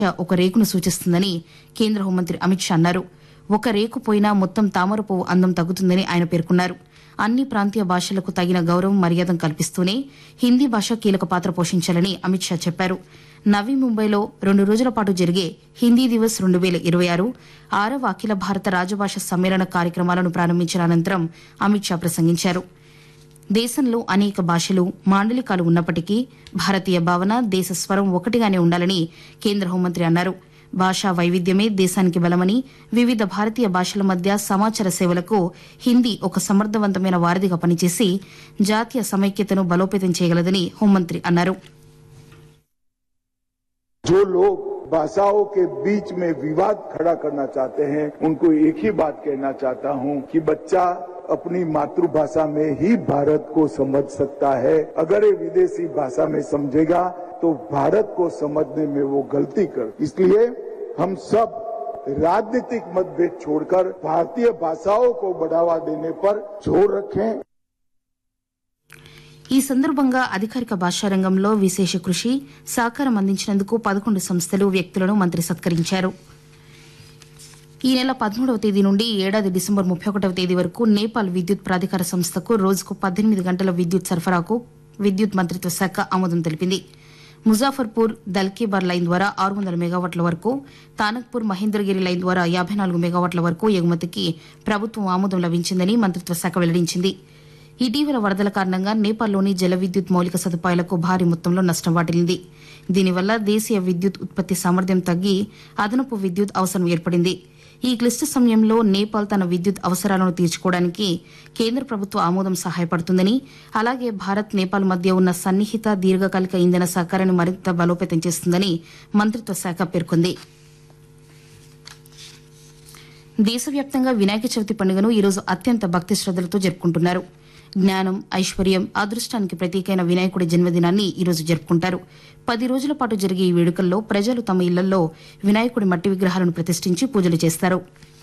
ఒక రేకును సూచిస్తుందని కేంద్ర హోంమంత్రి అమిత్ షా అన్నారు. ఒక రేకు పోయినా మొత్తం తామర పువ్వు అందం తగ్గుతుందని ఆయన పేర్కొన్నారు. అన్ని ప్రాంతీయ భాషలకు తగిన గౌరవం మర్యాద కల్పిస్తూనే హిందీ భాష కీలక పాత్ర పోషించాలని అమిత్ షా చెప్పారు. నవీ ముంబైలో 2 రోజుల పాటు జరిగే హిందీ దివస్ 2026 6వ అఖిల భారత రాజభాష సమ్మేళన కార్యక్రమాలను ప్రారంభించిన అనంతరం అమిత్ షా ప్రసంగించారు. దేశంలో అనేక భాషలు, మాండలికాలు ఉన్నప్పటికీ భారతీయ భావన, దేశ స్వరం ఒకటిగానే ఉండాలని కేంద్ర హోంమంత్రి అన్నారు. భాషా వైవిధ్యమే దేశానికి బలమని, వివిధ భారతీయ భాషల మధ్య సమాచార సేవలకు హిందీ ఒక సమర్థవంతమైన వారధిగా పనిచేసి జాతీయ సమైక్యతను బలోపేతం చేయగలదని హోంమంత్రి అన్నారు. जो लोग भाषाओं के बीच में विवाद खड़ा करना चाहते हैं, उनको एक ही बात कहना चाहता हूं कि बच्चा अपनी मातृभाषा में ही भारत को समझ सकता है. अगर ये विदेशी भाषा में समझेगा तो भारत को समझने में वो गलती कर. इसलिए हम सब राजनीतिक मतभेद छोड़कर भारतीय भाषाओं को बढ़ावा देने पर जोर रखें. ఈ సందర్భంగా అధికారిక భాషా రంగంలో విశేష కృషి, సహకారం అందించినందుకు 11 సంస్థలు, వ్యక్తులను మంత్రి సత్కరించారు. ఈ నెల 13వ తేదీ నుండి ఏడాది డిసెంబర్ 31వ తేదీ వరకు నేపాల్ విద్యుత్ ప్రాధికార సంస్థకు రోజుకు 18 గంటల విద్యుత్ సరఫరాకు విద్యుత్ మంత్రిత్వ శాఖ ఆమోదం తెలిపింది. ముజాఫర్పూర్ దల్కేబార్ లైన్ ద్వారా 600 మెగావాట్ల వరకు, తానక్పూర్ మహేంద్రగిరి లైన్ ద్వారా 54 మెగావాట్ల వరకు ఎగుమతికి ప్రభుత్వం ఆమోదం లభించిందని మంత్రిత్వ శాఖ వెల్లడించింది. ఇటీవల వరదల కారణంగా నేపాల్లోని జల విద్యుత్ మౌలిక సదుపాయాలకు భారీ మొత్తంలో నష్టం వాటిల్లింది. దీనివల్ల దేశీయ విద్యుత్ ఉత్పత్తి సామర్థ్యం తగ్గి అదనపు విద్యుత్ అవసరం ఏర్పడింది. ఈ క్లిష్ట సమయంలో నేపాల్ తన విద్యుత్ అవసరాలను తీర్చుకోవడానికి కేంద్ర ప్రభుత్వ ఆమోదం సహాయపడుతుందని, అలాగే భారత్, నేపాల్ మధ్య ఉన్న సన్నిహిత దీర్ఘకాలిక ఇంధన సహకారాన్ని మరింత బలోపేతం చేస్తుందని మంత్రిత్వ శాఖ పేర్కొంది. దేశవ్యాప్తంగా వినాయక చవితి పండుగను ఈరోజు అత్యంత భక్తి శ్రద్దలతో జరుపుకుంటున్నారు. జ్ఞానం, ఐశ్వర్యం, అదృష్టానికి ప్రతీకైన వినాయకుడి జన్మదినాన్ని ఈరోజు జరుపుకుంటారు. 10 రోజుల పాటు జరిగే ఈ వేడుకల్లో ప్రజలు తమ ఇళ్లలో వినాయకుడి మట్టి విగ్రహాలను ప్రతిష్ఠించి పూజలు చేస్తారు.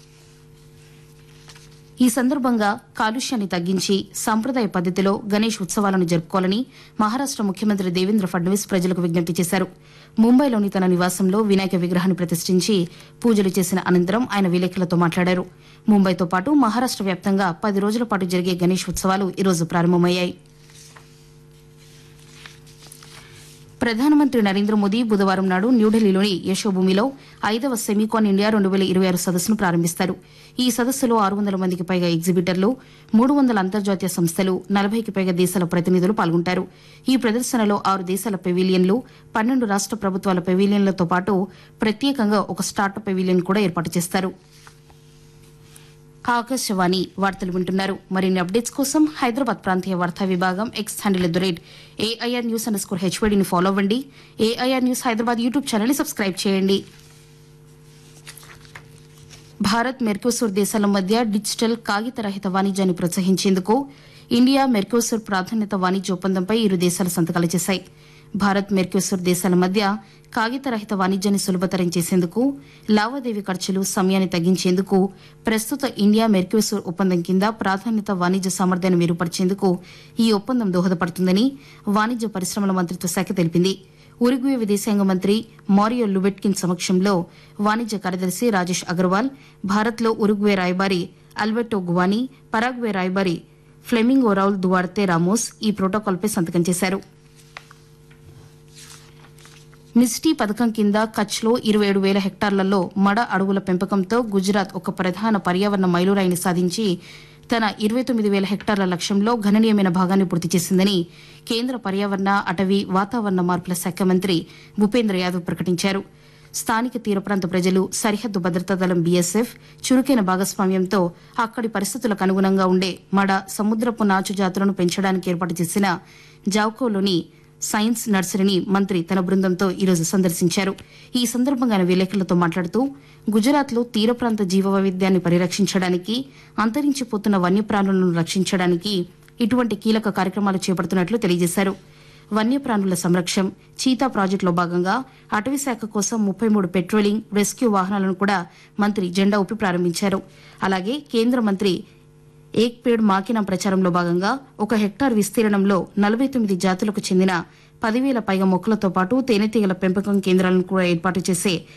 ఈ సందర్భంగా కాలుష్యాన్ని తగ్గించి సంప్రదాయ పద్దతిలో గణేష్ ఉత్సవాలను జరుపుకోవాలని మహారాష్ట ముఖ్యమంత్రి దేవేంద్ర ఫడ్నవీస్ ప్రజలకు విజ్ఞప్తి చేశారు. ముంబైలోని తన నివాసంలో వినాయక విగ్రహాన్ని ప్రతిష్ఠించి పూజలు చేసిన అనంతరం ఆయన విలేకరులతో మాట్లాడారు. ముంబైతో పాటు మహారాష్ట వ్యాప్తంగా 10 రోజుల పాటు జరిగే గణేష్ ఉత్సవాలు ఈరోజు ప్రారంభమయ్యాయి. ప్రధానమంత్రి నరేంద్ర మోదీ బుధవారం నాడు న్యూఢిల్లీలోని యశోభూమిలో 5వ సెమీకాన్ ఇండియా 2026 సదస్సును ప్రారంభిస్తారు. ఈ సదస్సులో 600 మందికి పైగా ఎగ్జిబిటర్లు, 300 అంతర్జాతీయ సంస్థలు, 40కి పైగా దేశాల ప్రతినిధులు పాల్గొంటారు. ఈ ప్రదర్శనలో 6 దేశాల పెవిలియన్లు, 12 రాష్ట ప్రభుత్వాల పెవిలియన్లతో పాటు ప్రత్యేకంగా ఒక స్టార్టప్ పెవిలియన్ కూడా ఏర్పాటు చేస్తారు. ఆకాశవాణి వార్తలు వింటున్నారు. మరిన్ని అప్డేట్స్ కోసం హైదరాబాద్ ప్రాంతీయ వార్తా విభాగం ఎక్స్ హ్యాండిల్ @AIR News_HYD ని ఫాలో అవ్వండి. AIR news Hyderabad YouTube channel ని సబ్స్క్రైబ్ చేయండి. భారత్, మెర్కోసూర్ దేశాల మధ్య డిజిటల్ కాగిత రహిత వాణిజ్యాన్ని ప్రోత్సహించేందుకు ఇండియా మెర్కోసూర్ ప్రాధాన్యత వాణిజ్య ఒప్పందంపై ఇరు దేశాలు సంతకాలు చేశాయి. భారత్, మెర్కోసూర్ దేశాల మధ్య కాగిత రహిత వాణిజ్యాన్ని సులభతరం చేసేందుకు, లావాదేవీ ఖర్చులు, సమయాన్ని తగ్గించేందుకు ప్రస్తుత ఇండియా మెర్కోసూర్ ఒప్పందం కింద ప్రాధాన్యత వాణిజ్య సామర్థ్యాన్ని మెరుగుపరిచేందుకు ఈ ఒప్పందం దోహదపడుతుందని వాణిజ్య పరిశ్రమల మంత్రిత్వ శాఖ తెలిపింది. ఉరుగ్వే విదేశాంగ మంత్రి మారియో లుబెట్కిన్ సమక్షంలో వాణిజ్య కార్యదర్శి రాజేష్ అగర్వాల్, భారత్లో ఉరుగ్వే రాయబారి అల్బెర్టో గువానీ, పరాగ్వే రాయబారి ఫ్లెమింగో రౌల్ దువార్తే రామోస్ ఈ ప్రోటోకాల్పై సంతకం చేశారు. మిస్టీ పథకం కింద కచ్లో 27,000 హెక్టార్లలో మడ అడవుల పెంపకంతో గుజరాత్ ఒక ప్రధాన పర్యావరణ మైలురాయిని సాధించి తన 29,000 హెక్టార్ల లక్ష్యంలో గణనీయమైన భాగాన్ని పూర్తి చేసిందని కేంద్ర పర్యావరణ, అటవీ, వాతావరణ మార్పుల శాఖ మంత్రి భూపేంద్ర యాదవ్ ప్రకటించారు. స్థానిక తీర ప్రాంత ప్రజలు, సరిహద్దు భద్రతా దళం BSF చురుకైన భాగస్వామ్యంతో అక్కడి పరిస్థితులకు అనుగుణంగా ఉండే మడ, సముద్రపు నాచు జాతులను పెంచడానికి ఏర్పాటు చేసిన జావ్కోలోని సైన్స్ నర్సరీని మంత్రి తన బృందంతో ఈరోజు సందర్శించారు. ఈ సందర్భంగా ఆయన విలేకరులతో మాట్లాడుతూ గుజరాత్లో తీర ప్రాంత జీవ వైవిధ్యాన్ని పరిరక్షించడానికి, అంతరించిపోతున్న వన్యప్రాణులను రక్షించడానికి ఇటువంటి కీలక కార్యక్రమాలు చేపడుతున్నట్లు తెలియజేశారు. వన్యప్రాణుల సంరక్షణ చీతా ప్రాజెక్టులో భాగంగా అటవీ శాఖ కోసం 33 పెట్రోలింగ్, రెస్క్యూ వాహనాలను కూడా మంత్రి జెండా ఊపి ప్రారంభించారు. అలాగే కేంద్ర మంత్రి ఏక్ పేడ్ మాకినా ప్రచారంలో భాగంగా 1 హెక్టార్ విస్తీర్ణంలో 49 జాతులకు చెందిన 10,000 పైగా మొక్కలతో పాటు తేనెటీగల పెంపకం కేంద్రాలను కూడా ఏర్పాటు చేసే